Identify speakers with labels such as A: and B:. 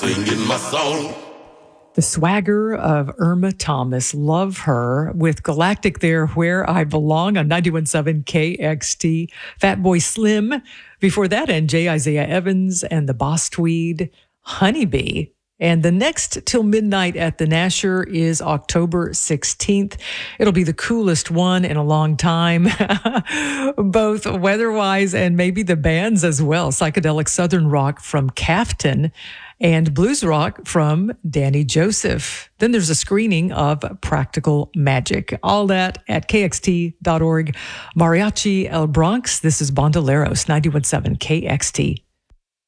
A: singing my song.
B: The swagger of Irma Thomas. Love her with Galactic there, Where I Belong on 91.7 KXT. Fatboy Slim. Before that, and J. Isaiah Evans and the Boss Tweed, Honeybee. And the next Till Midnight at the Nasher is October 16th. It'll be the coolest one in a long time, both weather-wise and maybe the bands as well. Psychedelic Southern Rock from Cafton and blues rock from Danny Joseph. Then there's a screening of Practical Magic. All that at kxt.org. Mariachi El Bronx. This is Bandoleros, 91.7 KXT.